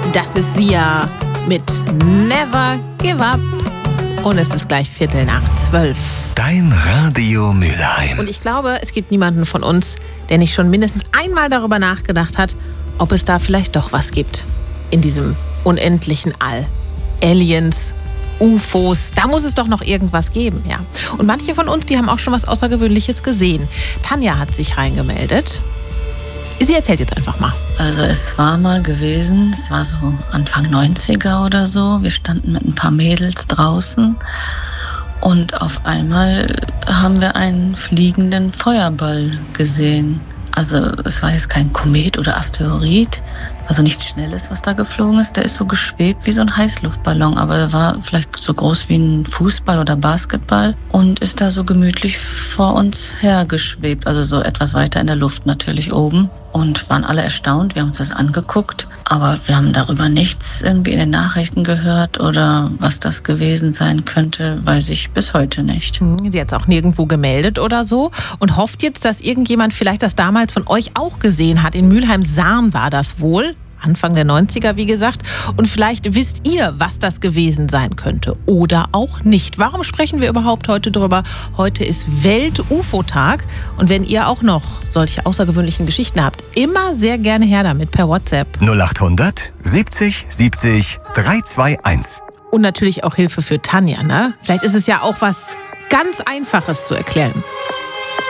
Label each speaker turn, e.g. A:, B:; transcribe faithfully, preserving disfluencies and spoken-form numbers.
A: Das ist Sia mit Never Give Up. Und es ist gleich Viertel nach zwölf.
B: Dein Radio Mülheim.
A: Und ich glaube, es gibt niemanden von uns, der nicht schon mindestens einmal darüber nachgedacht hat, ob es da vielleicht doch was gibt in diesem unendlichen All. Aliens, U F Os, da muss es doch noch irgendwas geben, ja. Und manche von uns, die haben auch schon was Außergewöhnliches gesehen. Tanja hat sich reingemeldet. Sie erzählt jetzt einfach mal.
C: Also es war mal gewesen, es war so Anfang neunziger oder so. Wir standen mit ein paar Mädels draußen und auf einmal haben wir einen fliegenden Feuerball gesehen. Also es war jetzt kein Komet oder Asteroid, also nichts Schnelles, was da geflogen ist. Der ist so geschwebt wie so ein Heißluftballon, aber er war vielleicht so groß wie ein Fußball oder Basketball und ist da so gemütlich vor uns hergeschwebt, also so etwas weiter in der Luft natürlich oben. Und waren alle erstaunt, wir haben uns das angeguckt, aber wir haben darüber nichts irgendwie in den Nachrichten gehört oder was das gewesen sein könnte, weiß ich bis heute nicht.
A: Sie hat es auch nirgendwo gemeldet oder so und hofft jetzt, dass irgendjemand vielleicht das damals von euch auch gesehen hat. In Mülheim-Sarn war das wohl. Anfang der neunziger, wie gesagt. Und vielleicht wisst ihr, was das gewesen sein könnte. Oder auch nicht. Warum sprechen wir überhaupt heute drüber? Heute ist Welt-U F O-Tag. Und wenn ihr auch noch solche außergewöhnlichen Geschichten habt, immer sehr gerne her damit per WhatsApp.
B: null achthundert siebzig siebzig dreihundertzweiundundzwanzig.
A: Und natürlich auch Hilfe für Tanja, ne? Vielleicht ist es ja auch was ganz Einfaches zu erklären.